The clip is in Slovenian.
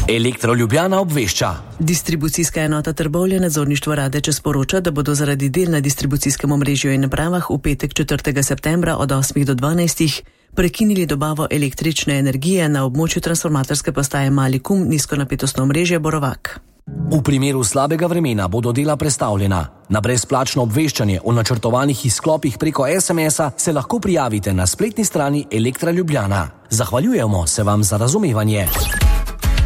Elektro Ljubljana obvešča. Distribucijska enota Trbovlje nadzorništvo Radeče sporoča, da bodo zaradi del na distribucijskem omrežju in napravah v petek 4. septembra od 8 do 12 prekinili dobavo električne energije na območju transformatorske postaje Mali Kum nizkonapetostno omrežje Borovak. V primeru slabega vremena bodo dela prestavljena. Na brezplačno obveščanje o načrtovanih izklopih preko SMS-a se lahko prijavite na spletni strani Elektra Ljubljana. Zahvaljujemo se vam za razumevanje.